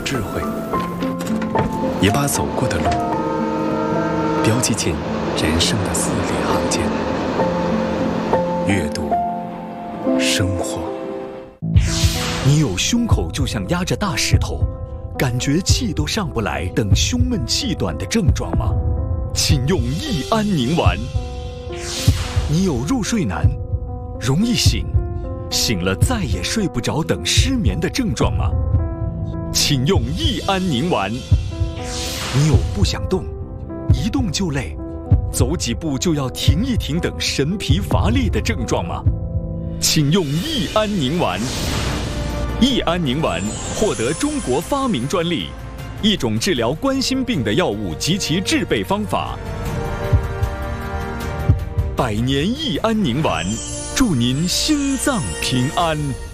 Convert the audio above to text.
智慧，也把走过的路标记进人生的字里行间。阅读，生活。 你有胸口就像压着大石头，感觉气都上不来等胸闷气短的症状吗？请用益安宁丸。你有入睡难，容易醒，醒了再也睡不着等失眠的症状吗？请用益安宁丸。你有不想动，一动就累，走几步就要停一停等神疲乏力的症状吗？请用益安宁丸。益安宁丸获得中国发明专利，一种治疗冠心病的药物及其制备方法。百年益安宁丸，祝您心脏平安。